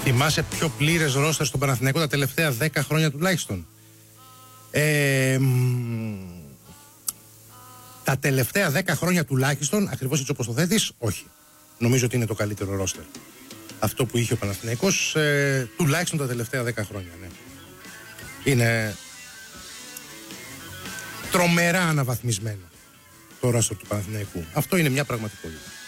Θυμάσαι πιο πλήρες ρόστερ στον Παναθηναϊκό τα τελευταία 10 χρόνια τουλάχιστον? Τα τελευταία 10 χρόνια τουλάχιστον, ακριβώς έτσι όπως το θέτεις, όχι. Νομίζω ότι είναι το καλύτερο ρόστερ αυτό που είχε ο Παναθηναϊκός, τουλάχιστον τα τελευταία 10 χρόνια, ναι. Είναι τρομερά αναβαθμισμένο το ρόστερ του Παναθηναϊκού. Αυτό είναι μια πραγματικότητα.